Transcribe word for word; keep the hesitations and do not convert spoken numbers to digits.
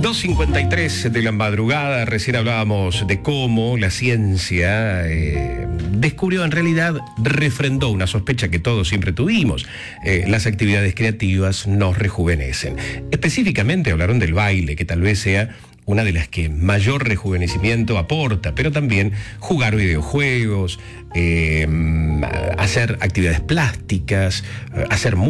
dos cincuenta y tres de la madrugada, recién hablábamos de cómo la ciencia eh, descubrió, en realidad refrendó una sospecha que todos siempre tuvimos. Eh, las actividades creativas nos rejuvenecen. Específicamente hablaron del baile, que tal vez sea una de las que mayor rejuvenecimiento aporta, pero también jugar videojuegos, eh, hacer actividades plásticas, hacer